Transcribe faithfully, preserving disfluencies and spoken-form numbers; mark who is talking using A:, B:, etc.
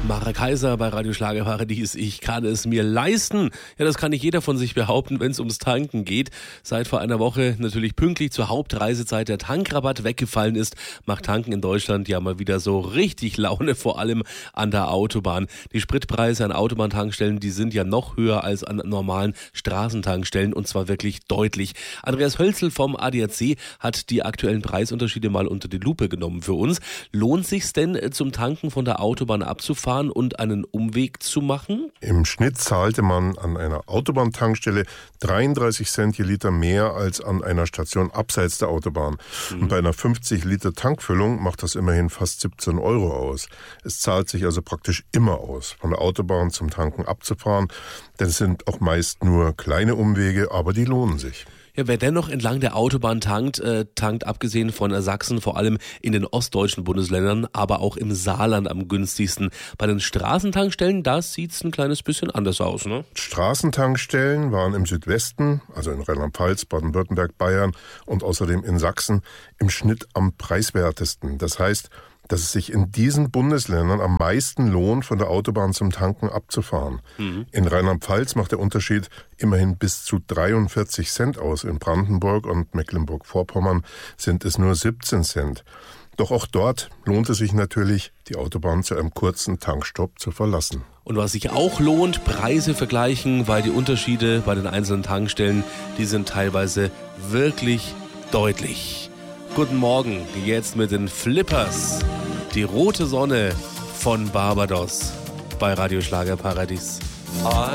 A: Mara Kaiser bei Radio Schlagerparadies. Ich kann es mir leisten. Ja, das kann nicht jeder von sich behaupten, wenn es ums Tanken geht. Seit vor einer Woche natürlich pünktlich zur Hauptreisezeit der Tankrabatt weggefallen ist, macht Tanken in Deutschland ja mal wieder so richtig Laune, vor allem an der Autobahn. Die Spritpreise an Autobahntankstellen, die sind ja noch höher als an normalen Straßentankstellen, und zwar wirklich deutlich. Andreas Hölzel vom A D A C hat die aktuellen Preisunterschiede mal unter die Lupe genommen für uns. Lohnt sich's denn, zum Tanken von der Autobahn abzufahren und einen Umweg zu machen?
B: Im Schnitt zahlte man an einer Autobahntankstelle dreiunddreißig Cent je Liter mehr als an einer Station abseits der Autobahn. Mhm. Und bei einer fünfzig Liter Tankfüllung macht das immerhin fast siebzehn Euro aus. Es zahlt sich also praktisch immer aus, von der Autobahn zum Tanken abzufahren, denn es sind auch meist nur kleine Umwege, aber die lohnen sich.
A: Ja, wer dennoch entlang der Autobahn tankt, äh, tankt abgesehen von Sachsen vor allem in den ostdeutschen Bundesländern, aber auch im Saarland am günstigsten. Bei den Straßentankstellen, da sieht's ein kleines bisschen anders aus, ne?
B: Straßentankstellen waren im Südwesten, also in Rheinland-Pfalz, Baden-Württemberg, Bayern und außerdem in Sachsen im Schnitt am preiswertesten. Das heißt, dass es sich in diesen Bundesländern am meisten lohnt, von der Autobahn zum Tanken abzufahren. Mhm. In Rheinland-Pfalz macht der Unterschied immerhin bis zu dreiundvierzig Cent aus. In Brandenburg und Mecklenburg-Vorpommern sind es nur siebzehn Cent. Doch auch dort lohnt es sich natürlich, die Autobahn zu einem kurzen Tankstopp zu verlassen.
A: Und was sich auch lohnt, Preise vergleichen, weil die Unterschiede bei den einzelnen Tankstellen, die sind teilweise wirklich deutlich. Guten Morgen, jetzt mit den Flippers. Die rote Sonne von Barbados bei Radio Schlagerparadies.